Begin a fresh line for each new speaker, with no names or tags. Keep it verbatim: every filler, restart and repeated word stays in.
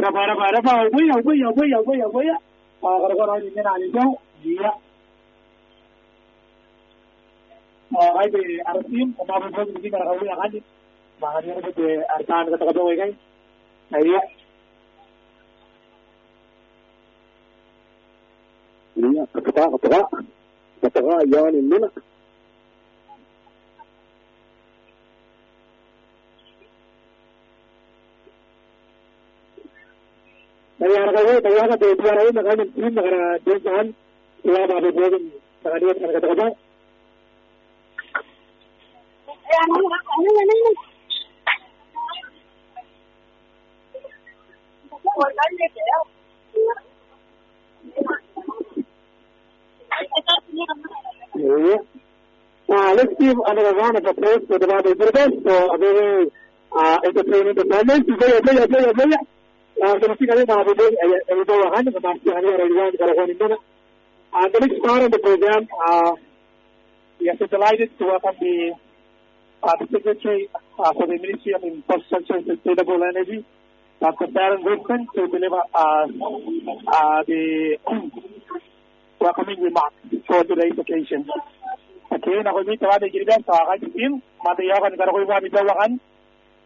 Rafa, Rafa, Rafa, Away, away, away, away, away. Uh, Karakoran din na nito. Iya. Uh, ay, di, Arsim, kumabot mo, hindi ka nakawin ang kanit. Mga nyo na di, Artahan ka takabaway kayo. Iya.
Iya, katuka, katuka. Katuka, yan, hindi na.
Nangyari kayo, nangyari ka, di ba rin, nakanin-team, nakana-doon kaya mabibigin, nakaniwat ka nagkataka ba? Yeah. Uh, let's give another round of applause for the Bobby Brothers for a very uh, entertaining performance. Play, play, play, play. Uh, the next thing Bobby Brothers, I will go ahead and ask you to Uh, the next part of the program, uh, we are so delighted to welcome the, uh, the Secretary uh, for the Ministry of Infrastructure and Sustainable Energy, Doctor Darren Wilson, to deliver uh, uh, the welcoming remarks for today's occasion. Okay, nakulit tawa na gilid sa akin team, matayakan ka na ko yung mga bigawakan.